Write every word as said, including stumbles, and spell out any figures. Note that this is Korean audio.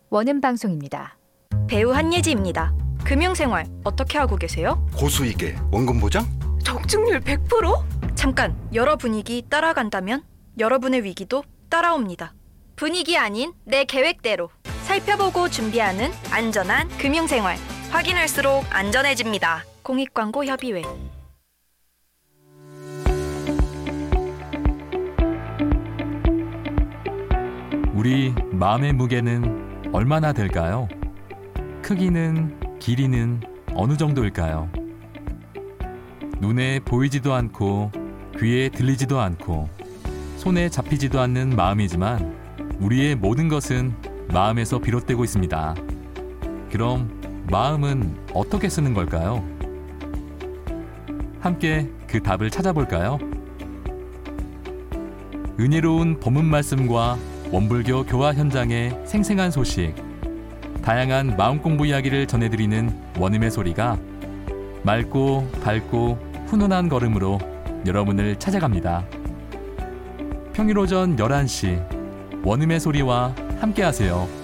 원음 방송입니다. 배우 한예지입니다. 금융생활 어떻게 하고 계세요? 고수익에 원금 보장? 적중률 백 퍼센트? 잠깐, 여러 분위기 따라간다면 여러분의 위기도 따라옵니다. 분위기 아닌 내 계획대로 살펴보고 준비하는 안전한 금융생활. 확인할수록 안전해집니다. 공익광고협의회. 우리 마음의 무게는 얼마나 될까요? 크기는, 길이는 어느 정도일까요? 눈에 보이지도 않고 귀에 들리지도 않고 손에 잡히지도 않는 마음이지만 우리의 모든 것은 마음에서 비롯되고 있습니다. 그럼 마음은 어떻게 쓰는 걸까요? 함께 그 답을 찾아볼까요? 은혜로운 법문 말씀과 원불교 교화 현장의 생생한 소식, 다양한 마음 공부 이야기를 전해드리는 원음의 소리가 맑고 밝고 훈훈한 걸음으로 여러분을 찾아갑니다. 평일 오전 열한 시 원음의 소리와 함께하세요.